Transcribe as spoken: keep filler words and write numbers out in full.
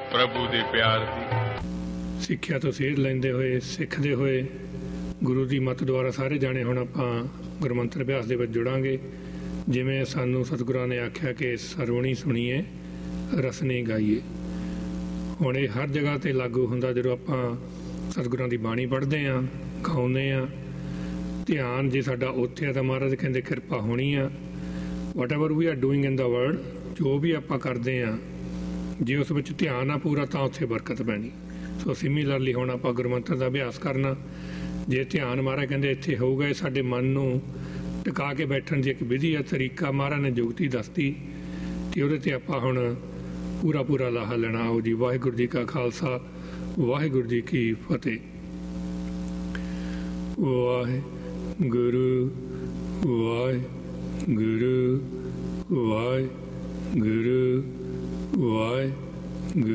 ਪ੍ਰਭੂ ਦੇ ਪਿਆਰ ਦੀ। ਸਿੱਖਿਆ ਤੋਂ ਸੇਧ ਲੈਂਦੇ ਹੋਏ, ਸਿੱਖਦੇ ਹੋਏ ਗੁਰੂ ਦੀ ਮੱਤ ਦੁਆਰਾ ਸਾਰੇ ਜਾਣੇ ਹੁਣ ਆਪਾਂ ਗੁਰਮੰਤਰ ਅਭਿਆਸ ਦੇ ਵਿੱਚ ਜੁੜਾਂਗੇ। ਜਿਵੇਂ ਸਾਨੂੰ ਸਤਿਗੁਰਾਂ ਨੇ ਆਖਿਆ ਕਿ ਸਰਵਣੀ ਸੁਣੀਏ, ਰਸਨੇ ਗਾਈਏ। ਹੁਣ ਇਹ ਹਰ ਜਗ੍ਹਾ 'ਤੇ ਲਾਗੂ ਹੁੰਦਾ ਜਦੋਂ ਆਪਾਂ ਸਤਿਗੁਰਾਂ ਦੀ ਬਾਣੀ ਪੜ੍ਹਦੇ ਹਾਂ, ਗਾਉਂਦੇ ਹਾਂ। ਧਿਆਨ ਜੇ ਸਾਡਾ ਉੱਥੇ ਆ ਤਾਂ ਮਹਾਰਾਜ ਕਹਿੰਦੇ ਕਿਰਪਾ ਹੋਣੀ ਆ। ਵਾਟ ever we are doing in the world, ਜੋ ਵੀ ਆਪਾਂ ਕਰਦੇ ਹਾਂ, ਜੇ ਉਸ ਵਿੱਚ ਧਿਆਨ ਆ ਪੂਰਾ ਤਾਂ ਉੱਥੇ ਬਰਕਤ ਪੈਣੀ। ਸੋ ਸਿਮੀਲਰਲੀ ਹੁਣ ਆਪਾਂ ਗੁਰਮੰਤਰ ਦਾ ਅਭਿਆਸ ਕਰਨਾ। ਜੇ ਧਿਆਨ ਮਹਾਰਾਜ ਕਹਿੰਦੇ ਇੱਥੇ ਹੋਊਗਾ, ਇਹ ਸਾਡੇ ਮਨ ਨੂੰ ਟਿਕਾ ਕੇ ਬੈਠਣ ਦੀ ਇੱਕ ਵਿਧੀ ਆ, ਤਰੀਕਾ ਮਹਾਰਾਜ ਨੇ ਜੁਗਤੀ ਦੱਸਤੀ, ਅਤੇ ਉਹਦੇ 'ਤੇ ਆਪਾਂ ਹੁਣ ਪੂਰਾ ਪੂਰਾ ਲਾਹਾ ਲੈਣਾ। ਆਓ ਜੀ, ਵਾਹਿਗੁਰੂ ਜੀ ਕਾ ਖਾਲਸਾ, ਵਾਹਿਗੁਰੂ ਜੀ ਕੀ ਫਤਿਹ। ਵਾਹਿਗੁਰੂ ਵਾਹਿਗੁਰੂ ਵਾਹਿਗੁਰੂ ਵਾਹਿਗੁਰੂ।